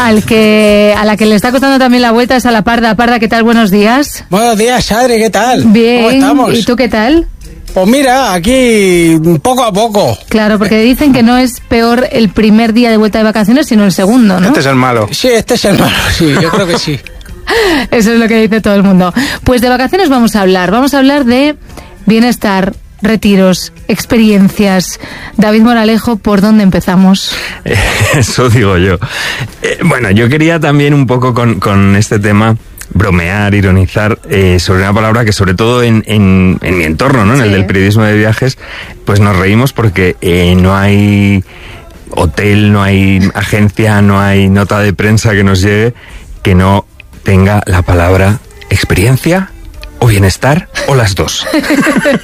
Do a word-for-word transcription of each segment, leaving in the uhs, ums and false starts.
Al que, a la que le está costando también la vuelta es a la Parda. Parda, ¿qué tal? Buenos días. Buenos días, Adri, ¿qué tal? Bien. ¿Cómo estamos? ¿Y tú qué tal? Pues mira, aquí poco a poco. Claro, porque dicen que no es peor el primer día de vuelta de vacaciones, sino el segundo, ¿no? Este es el malo. Sí, este es el malo, sí, yo creo que sí. Eso es lo que dice todo el mundo. Pues de vacaciones vamos a hablar. Vamos a hablar de bienestar, retiros, experiencias. David Moralejo, ¿por dónde empezamos? Eh, eso digo yo. Eh, bueno, yo quería también un poco con, con este tema bromear, ironizar eh, sobre una palabra que sobre todo en, en, en mi entorno, ¿no? En sí. El del periodismo de viajes, pues nos reímos porque eh, no hay hotel, no hay agencia, no hay nota de prensa que nos llegue que no tenga la palabra experiencia o bienestar, o las dos. Claro.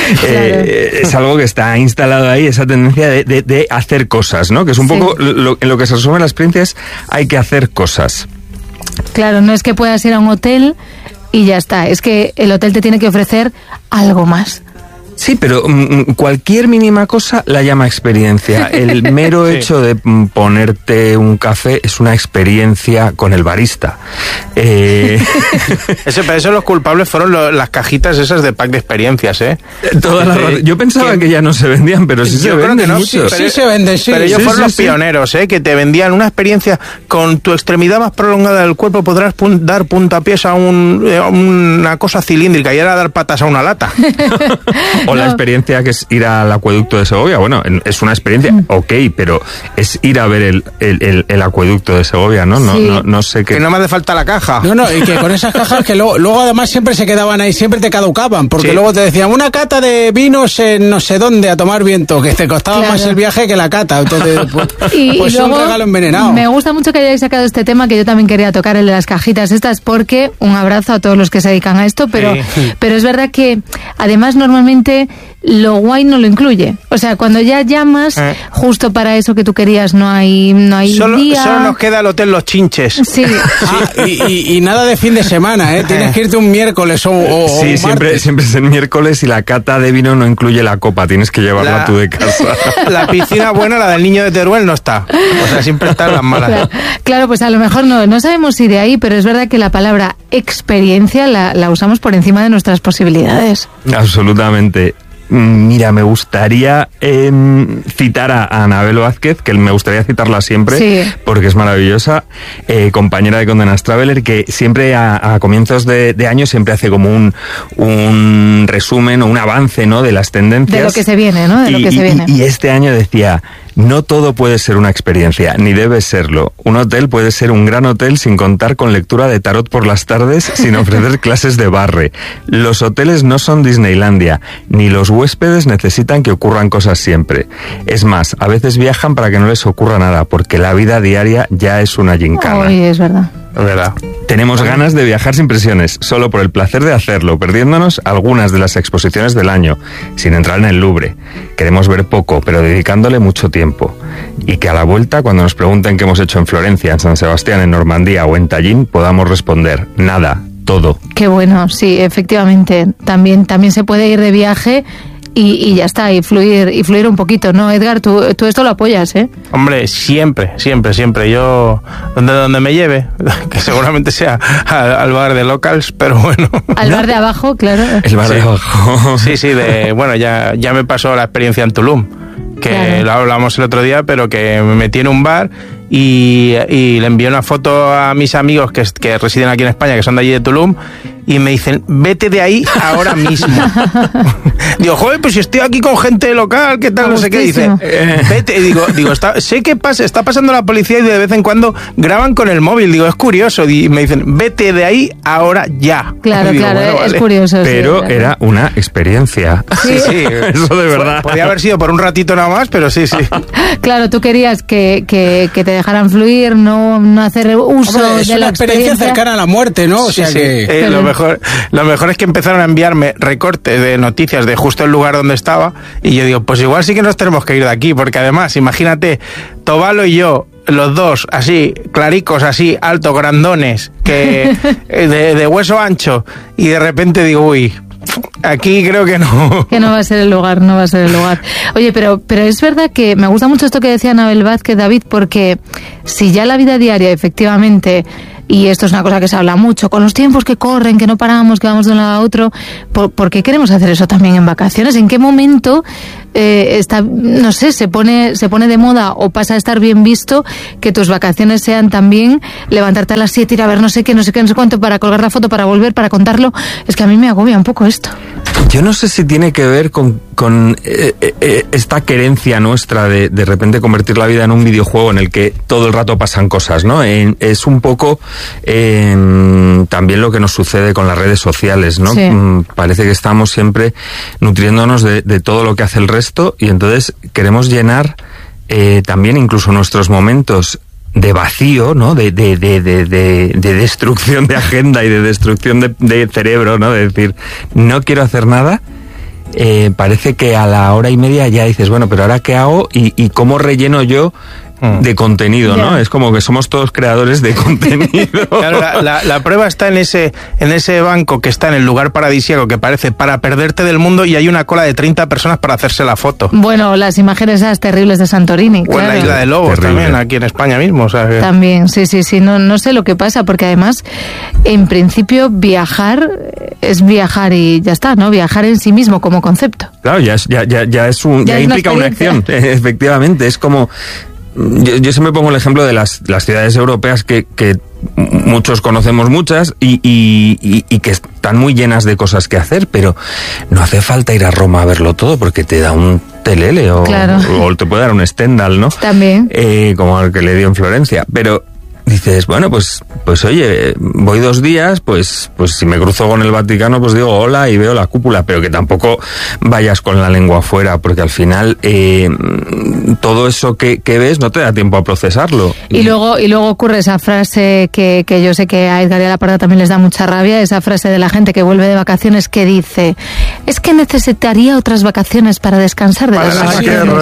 eh, es algo que está instalado ahí, esa tendencia de, de, de hacer cosas, ¿no? Que es un sí. poco lo, en lo que se resume la experiencia, es hay que hacer cosas. Claro, no es que puedas ir a un hotel y ya está, es que el hotel te tiene que ofrecer algo más. Sí, pero mm, cualquier mínima cosa la llama experiencia. El mero sí. hecho de mm, ponerte un café es una experiencia con el barista. Eh... Ese, para eso los culpables fueron lo, las cajitas esas de pack de experiencias, ¿eh? Todas las eh, Yo pensaba que... que ya no se vendían, pero sí se venden no, mucho. Sí, sí se venden, sí. Pero ellos sí, fueron sí, los sí. pioneros, ¿eh? Que te vendían una experiencia con tu extremidad más prolongada del cuerpo, podrás pun- dar puntapiés a, un, a una cosa cilíndrica y era dar patas a una lata. O la no. experiencia que es ir al acueducto de Segovia. Bueno, es una experiencia, ok, pero es ir a ver el, el, el, el acueducto de Segovia, ¿no? No, sí. no, no sé qué. Que no me hace falta la caja. No, no, y que con esas cajas que luego, luego además siempre se quedaban ahí, siempre te caducaban, porque sí. luego te decían una cata de vinos en no sé dónde a tomar viento, que te costaba claro. más el viaje que la cata. Entonces, pues, y, pues y es un regalo envenenado. Me gusta mucho que hayáis sacado este tema, que yo también quería tocar, el de las cajitas estas, porque un abrazo a todos los que se dedican a esto, pero, sí. pero es verdad que además normalmente lo guay no lo incluye. O sea, cuando ya llamas, eh. justo para eso que tú querías, no hay no hay solo, día. Solo nos queda el hotel Los Chinches. Sí. Ah, y, y, y nada de fin de semana, ¿eh? Tienes que irte un miércoles o, o Sí, un siempre, siempre es el miércoles y la cata de vino no incluye la copa, tienes que llevarla la, tú de casa. La piscina buena, la del niño de Teruel, no está. O sea, siempre están las malas. Claro, claro, pues a lo mejor no, no sabemos si de ahí, pero es verdad que la palabra experiencia la, la usamos por encima de nuestras posibilidades. Absolutamente. Mira, me gustaría eh, citar a, a Anabel Vázquez, que me gustaría citarla siempre, sí. porque es maravillosa, eh, compañera de Condenas Traveler, que siempre a, a comienzos de, de año siempre hace como un, un resumen o un avance, ¿no?, de las tendencias. De lo que se viene, ¿no? De y, lo que se viene. Y, y este año decía: no todo puede ser una experiencia, ni debe serlo. Un hotel puede ser un gran hotel sin contar con lectura de tarot por las tardes, sin ofrecer clases de barre. Los hoteles no son Disneylandia, ni los huéspedes necesitan que ocurran cosas siempre. Es más, a veces viajan para que no les ocurra nada, porque la vida diaria ya es una gincana. Oye, es verdad. Es verdad. Tenemos ganas de viajar sin presiones, solo por el placer de hacerlo, perdiéndonos algunas de las exposiciones del año, sin entrar en el Louvre. Queremos ver poco, pero dedicándole mucho tiempo. Y que a la vuelta, cuando nos pregunten qué hemos hecho en Florencia, en San Sebastián, en Normandía o en Tallinn, podamos responder: nada, todo. Qué bueno, sí, efectivamente. También, también se puede ir de viaje y, y ya está, y fluir, y fluir un poquito, ¿no? Edgar, tú, tú esto lo apoyas, ¿eh? Hombre, siempre, siempre, siempre. Yo, donde, donde me lleve, que seguramente sea al, al bar de Locals, pero bueno. Al bar de abajo, claro. El bar sí. de abajo. Sí, sí, de, bueno, ya, ya me pasó la experiencia en Tulum, que claro. lo hablamos el otro día, pero que me metí en un bar y, y le envié una foto a mis amigos que, que residen aquí en España, que son de allí de Tulum, y me dicen: vete de ahí ahora mismo. Digo, joder, pues si estoy aquí con gente local, ¿qué tal? No sé qué. Dice, eh, vete. Y digo, digo está, sé que pasa, está pasando la policía y de vez en cuando graban con el móvil. Digo, es curioso. Y me dicen, vete de ahí ahora ya. Claro, digo, claro, bueno, es vale. curioso. Pero sí, claro. era una experiencia. Sí, sí. Eso de verdad. Podía haber sido por un ratito nada más, pero sí, sí. Claro, tú querías que, que, que te dejaran fluir, no, no hacer uso Hombre, es de una la experiencia, experiencia cercana a la muerte, ¿no? O sí, sea sí. que... Eh, lo mejor, lo mejor es que empezaron a enviarme recortes de noticias de justo el lugar donde estaba y yo digo, pues igual sí que nos tenemos que ir de aquí, porque además, imagínate, Tobalo y yo, los dos, así, claricos, así, altos, grandones, que de, de hueso ancho, y de repente digo, uy, aquí creo que no. Que no va a ser el lugar, no va a ser el lugar. Oye, pero, pero es verdad que me gusta mucho esto que decía Anabel Vázquez, David, porque si ya la vida diaria, efectivamente, y esto es una cosa que se habla mucho, con los tiempos que corren, que no paramos, que vamos de un lado a otro, ¿por, ¿por qué queremos hacer eso también en vacaciones? ¿En qué momento eh, está, no sé, se pone, se pone de moda o pasa a estar bien visto que tus vacaciones sean también levantarte a las siete, ir a ver no sé qué, no sé qué, no sé cuánto, para colgar la foto, para volver, para contarlo? Es que a mí me agobia un poco esto. Yo no sé si tiene que ver con, con eh, eh, esta querencia nuestra de de repente convertir la vida en un videojuego en el que todo el rato pasan cosas, ¿no? Eh, es un poco eh, también lo que nos sucede con las redes sociales, ¿no? Sí. Mm, parece que estamos siempre nutriéndonos de, de todo lo que hace el resto y entonces queremos llenar eh, también incluso nuestros momentos de vacío, ¿no? De, de, de, de, de, de destrucción de agenda y de destrucción de, de cerebro, ¿no? De decir, no quiero hacer nada. Eh, parece que a la hora y media ya dices, bueno, pero ahora qué hago y, y cómo relleno yo de contenido, ¿no? Yeah. Es como que somos todos creadores de contenido. Claro, la, la, la prueba está en ese en ese banco que está en el lugar paradisíaco que parece para perderte del mundo y hay una cola de treinta personas para hacerse la foto. Bueno, las imágenes esas terribles de Santorini, o claro. en la Isla de Lobos Terrible. También, aquí en España mismo. O sea que... También, sí, sí, sí. No, no sé lo que pasa, porque además, en principio, viajar es viajar y ya está, ¿no? Viajar en sí mismo como concepto. Claro, ya, es, ya, ya, ya es un, ya ya es implica una, una acción, efectivamente. Es como, yo, yo siempre pongo el ejemplo de las, las ciudades europeas que, que muchos conocemos muchas y, y, y, y que están muy llenas de cosas que hacer, pero no hace falta ir a Roma a verlo todo porque te da un telele o, claro. o te puede dar un Stendhal, ¿no? También. Eh, como el que le dio en Florencia, pero dices, bueno, pues, pues oye, voy dos días, pues, pues si me cruzo con el Vaticano, pues digo hola y veo la cúpula, pero que tampoco vayas con la lengua afuera, porque al final eh, todo eso que, que ves no te da tiempo a procesarlo. Y luego, y luego ocurre esa frase que, que yo sé que a Edgar y a la Parda también les da mucha rabia, esa frase de la gente que vuelve de vacaciones que dice, es que necesitaría otras vacaciones para descansar de para las las vacaciones.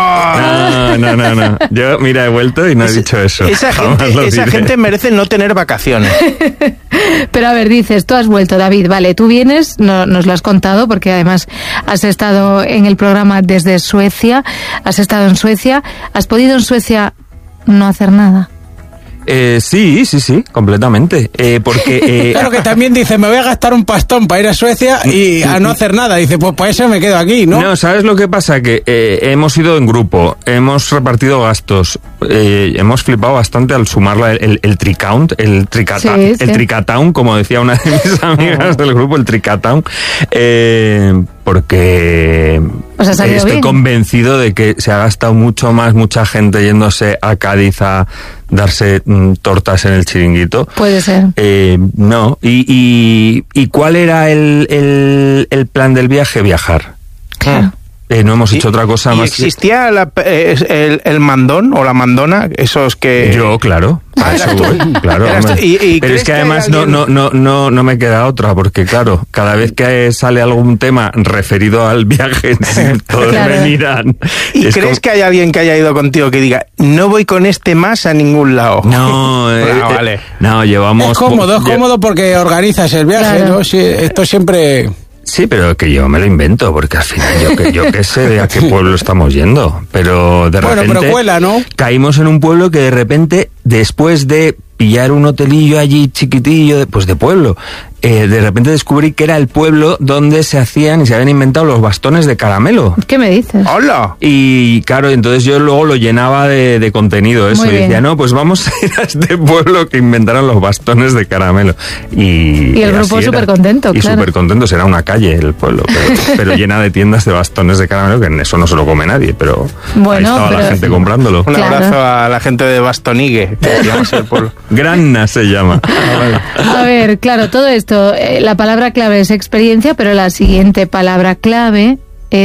No, no, no, no. Yo, mira, he vuelto y no he dicho eso. Esa gente, esa gente merece no tener vacaciones. Pero a ver, dices, tú has vuelto, David, vale, tú vienes, no, nos lo has contado, porque además has estado en el programa desde Suecia, has estado en Suecia, ¿has podido en Suecia no hacer nada? Eh, sí, sí, sí, completamente. Eh, porque eh, claro que también dice, me voy a gastar un pastón para ir a Suecia y a no hacer nada. Dice, pues para eso me quedo aquí, ¿no? No, ¿sabes lo que pasa? Que eh, hemos ido en grupo, hemos repartido gastos, eh, hemos flipado bastante al sumarla el, el, el tricount, el tricata, sí, sí. el tricatown, como decía una de mis amigas del grupo, el tricatown, eh, porque o sea, estoy bien. convencido de que se ha gastado mucho más mucha gente yéndose a Cádiz a darse mm, tortas en el chiringuito. Puede ser. Eh, no. ¿Y, y, ¿Y cuál era el, el, el plan del viaje? Viajar. Claro. Eh, no hemos hecho ¿Y, otra cosa ¿y más. existía la, eh, el, el mandón o la mandona? Esos que... Yo, claro. A eso voy, claro. ¿Y, y Pero es que además que alguien... no, no, no, no me queda otra, porque claro, cada vez que sale algún tema referido al viaje, todos claro. me miran. ¿Y es crees como... que hay alguien que haya ido contigo que diga, no voy con este más a ningún lado? No, eh, ah, vale. eh, no, llevamos... Es cómodo, es cómodo porque organizas el viaje, claro. ¿no? Sí, esto siempre... Sí, pero que yo me lo invento, porque al final yo que, yo que sé a qué pueblo estamos yendo. Pero de repente bueno, pero cuela, ¿no? Caímos en un pueblo que de repente, después de pillar un hotelillo allí chiquitillo, pues de pueblo, eh, de repente descubrí que era el pueblo donde se hacían y se habían inventado los bastones de caramelo. ¿Qué me dices? ¡Hola! Y claro, entonces yo luego lo llenaba de, de contenido eso. Y decía, no, pues vamos a ir a este pueblo que inventaron los bastones de caramelo. Y, y el grupo súper contento, y claro. súper contento, era una calle el pueblo, pero, pero llena de tiendas de bastones de caramelo, que en eso no se lo come nadie, pero bueno, ahí estaba pero... la gente comprándolo. Un claro. abrazo a la gente de Bastonigue, que se llama el pueblo. Granna se llama. A ver, claro, todo esto, eh, la palabra clave es experiencia, pero la siguiente palabra clave es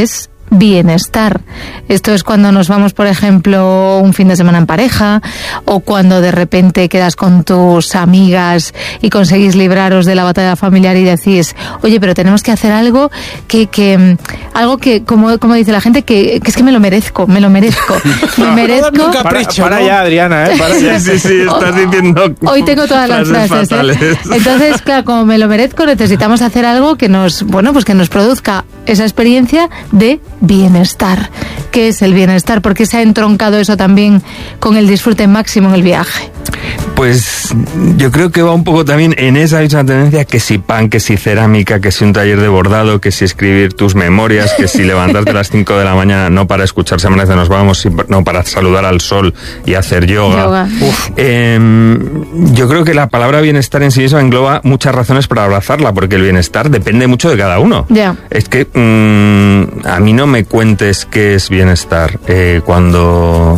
bienestar. Esto es cuando nos vamos, por ejemplo, un fin de semana en pareja, o cuando de repente quedas con tus amigas y conseguís libraros de la batalla familiar y decís, oye, pero tenemos que hacer algo que, que algo que, como, como dice la gente, que, que es que me lo merezco, me lo merezco. Me merezco. Capricho, para, para ¿no? ya, Adriana, ¿eh? Para ya. Sí, sí, estás diciendo. Hoy tengo todas las frases, ¿eh? Entonces, claro, como me lo merezco, necesitamos hacer algo que nos, bueno, pues que nos produzca esa experiencia de bienestar. ¿Qué es el bienestar? ¿Por qué se ha entroncado eso también con el disfrute máximo en el viaje? Pues yo creo que va un poco también en esa misma tendencia, que si pan, que si cerámica, que si un taller de bordado, que si escribir tus memorias, que si levantarte a las cinco de la mañana no para escuchar Semanas de Nos Vamos, sino para saludar al sol y hacer yoga. yoga. Uf. Eh, yo creo que la palabra bienestar en sí misma engloba muchas razones para abrazarla, porque el bienestar depende mucho de cada uno. Yeah. Es que mmm, a mí no me cuentes qué es bienestar. Eh, cuando...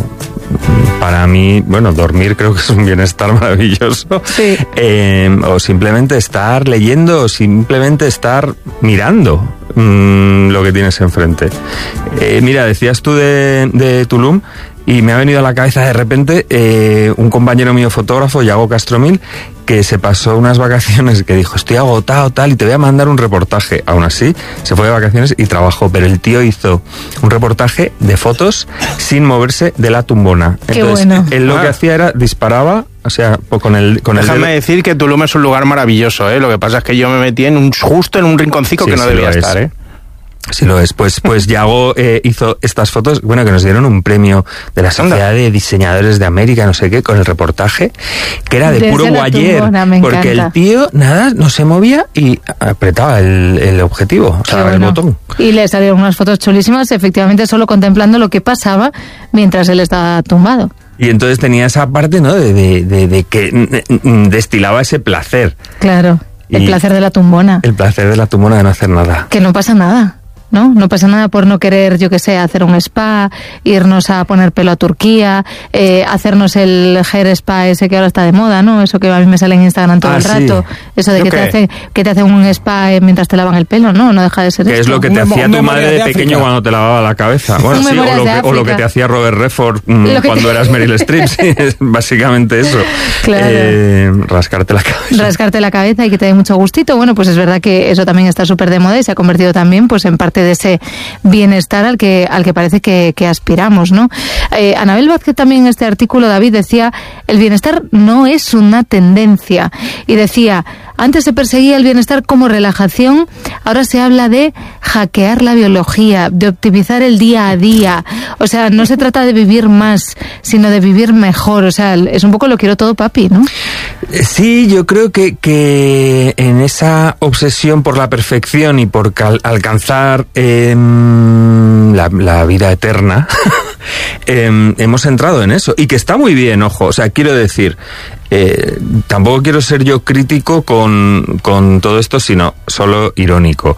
Para mí, bueno, dormir creo que es un bienestar maravilloso. Sí. Eh, o simplemente estar leyendo, o simplemente estar mirando mmm, lo que tienes enfrente. Eh, mira, decías tú de, de Tulum, y me ha venido a la cabeza de repente eh, un compañero mío fotógrafo, Yago Castromil, que se pasó unas vacaciones, que dijo, estoy agotado, tal, y te voy a mandar un reportaje. Aún así, se fue de vacaciones y trabajó, pero el tío hizo un reportaje de fotos sin moverse de la tumbona. Qué Entonces, bueno. él lo Ah. que hacía era disparaba, o sea, con el con el Déjame dedo. decir que Tulum es un lugar maravilloso, ¿eh? Lo que pasa es que yo me metí en un, justo en un rinconcito Sí, que no sí debía lo es. estar, ¿eh? Sí lo es. Pues, pues Yago eh, hizo estas fotos, bueno, que nos dieron un premio de la Sociedad de Diseñadores de América, no sé qué, con el reportaje, que era de Desde puro la guayer, tumbona, me porque encanta. el tío, nada, no se movía y apretaba el, el objetivo, o sea, Qué el bueno. botón. Y le salieron unas fotos chulísimas, efectivamente solo contemplando lo que pasaba mientras él estaba tumbado. Y entonces tenía esa parte, ¿no?, de, de, de, de que mm, mm, destilaba ese placer. Claro, el Y- placer de la tumbona. El placer de la tumbona de no hacer nada. Que no pasa nada, ¿no? No pasa nada por no querer, yo que sé, hacer un spa, irnos a poner pelo a Turquía, eh, hacernos el hair spa ese que ahora está de moda, ¿no? Eso que a mí me sale en Instagram todo Ah, el sí. rato. Eso de ¿Yo que te, qué? hace, que te hacen un spa eh, mientras te lavan el pelo, ¿no? No deja de ser Que esto. es lo que te Un hacía memo- tu un madre Memorias de de pequeño África. cuando te lavaba la cabeza. Bueno, Un sí, o Memorias lo, de que, o lo que África. te hacía Robert Redford mm, Lo que cuando te- eras Meryl Streep. Sí, es básicamente eso. Claro. Eh, rascarte la cabeza. Rascarte la cabeza y que te dé mucho gustito. Bueno, pues es verdad que eso también está súper de moda y se ha convertido también pues en parte de ese bienestar al que al que parece que, que aspiramos, ¿no? Eh, Anabel Vázquez también en este artículo, David, decía, el bienestar no es una tendencia. Y decía, antes se perseguía el bienestar como relajación, ahora se habla de hackear la biología, de optimizar el día a día. O sea, no se trata de vivir más, sino de vivir mejor. O sea, es un poco lo quiero todo papi, ¿no? Eh, Sí, yo creo que, que en esa obsesión por la perfección y por cal- alcanzar em, la, la vida eterna, em, hemos entrado en eso. Y que está muy bien, ojo. O sea, quiero decir, eh, tampoco quiero ser yo crítico con, con todo esto, sino solo irónico.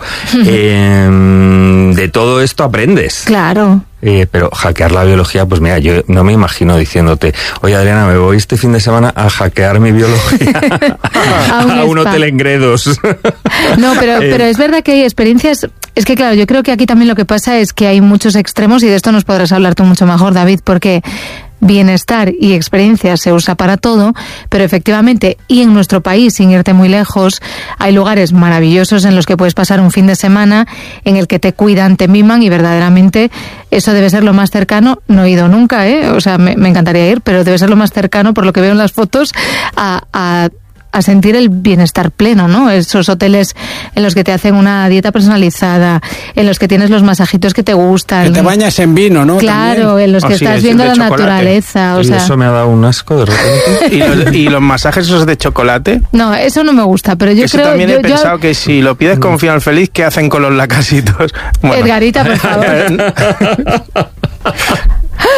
Em, de todo esto aprendes. Claro. Eh, pero hackear la biología, pues mira, yo no me imagino diciéndote, oye Adriana, me voy este fin de semana a hackear mi biología A un a un spa. hotel en Gredos. No, pero, Eh, pero es verdad que hay experiencias. Es que claro, yo creo que aquí también lo que pasa es que hay muchos extremos y de esto nos podrás hablar tú mucho mejor, David, porque bienestar y experiencia se usa para todo, pero efectivamente, y en nuestro país, sin irte muy lejos, hay lugares maravillosos en los que puedes pasar un fin de semana en el que te cuidan, te miman y verdaderamente eso debe ser lo más cercano. No he ido nunca, ¿eh? O sea, me, me encantaría ir, pero debe ser lo más cercano, por lo que veo en las fotos, a... a a sentir el bienestar pleno, ¿no? Esos hoteles en los que te hacen una dieta personalizada, en los que tienes los masajitos que te gustan. Que te bañas en vino, ¿no? Claro, También. en los que Oh, sí, estás es viendo de la chocolate. naturaleza, o y sea... eso me ha dado un asco de repente. ¿Y los, y los masajes esos de chocolate? No, eso no me gusta, pero yo Eso creo... también yo, he yo- pensado que si lo pides con final feliz, ¿qué hacen con los lacasitos? Bueno. Edgarita, por favor.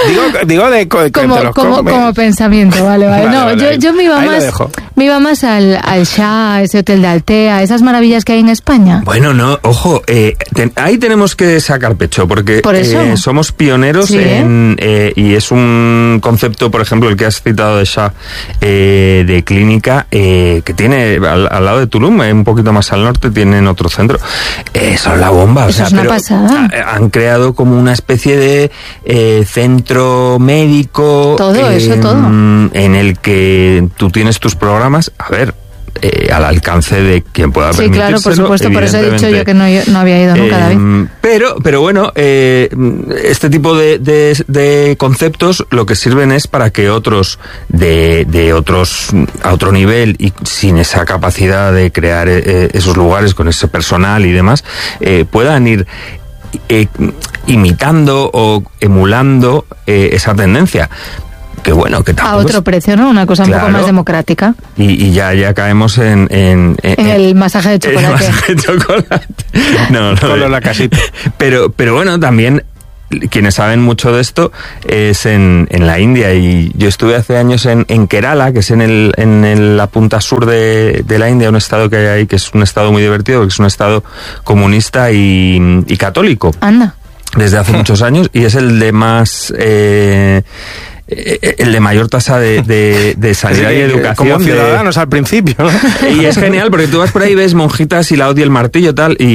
digo, digo de, de como, te los como, comes. como pensamiento, vale, vale. Vale, No, vale, yo, ahí- yo me iba ahí lo más, dejo. me iba más al, al Shah, ese hotel de Altea, esas maravillas que hay en España. Bueno, no, ojo, eh, ten- ahí tenemos que sacar pecho, porque Por eso. eh, somos pioneros Sí. en, eh, y es un concepto, por ejemplo, el que has citado de Shah, eh, de clínica, eh, que tiene al, al lado de Tulum, eh, un poquito más al norte, tienen otro centro. Eh, son la bomba, o Eso sea, es una pero pasada. ha- han creado como una especie de eh, centro médico. Todo, eso, todo. En el que tú tienes tus programas, a ver, eh, al alcance de quien pueda Sí, permitírselo. claro, por supuesto, por eso he dicho evidentemente. yo que no, yo no había ido nunca, David. Eh, pero, pero bueno, eh, este tipo de, de, de conceptos lo que sirven es para que otros de, de otros a otro nivel y sin esa capacidad de crear eh, esos lugares con ese personal y demás, eh, puedan ir eh, imitando o emulando eh, esa tendencia. Que bueno, que A tampoco otro es- precio, ¿no? Una cosa un Claro. poco más democrática. y, y ya, ya caemos en... En, En el masaje de el chocolate. masaje de chocolate. No, no. Solo la casita. Pero, pero bueno, también quienes saben mucho de esto es en, en la India, y yo estuve hace años en, en Kerala, que es en, el, en el- la punta sur de, de la India, un estado que hay ahí que es un estado muy divertido, porque es un estado comunista y, y católico Anda. desde hace muchos años, y es el de más... Eh, eh, el de mayor tasa de, de, de sanidad Sí, y educación. como de- ciudadanos al principio, ¿no? y es genial porque tú vas por ahí, ves monjitas y la hoz y el martillo tal, y,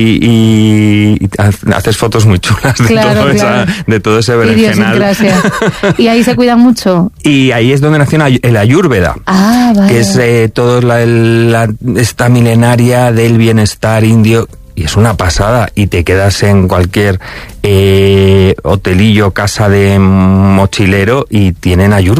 y, y haces fotos muy chulas de, Claro, todo, claro. esa, de todo ese berenjenal. Idiosincrasia. Y ahí se cuidan mucho. Y ahí es donde nació el Ayurveda. Ah, vale. Que es eh, todo la, la- esta milenaria del bienestar indio. Y es una pasada, y te quedas en cualquier eh, hotelillo, casa de mochilero, y tienen Ayurveda.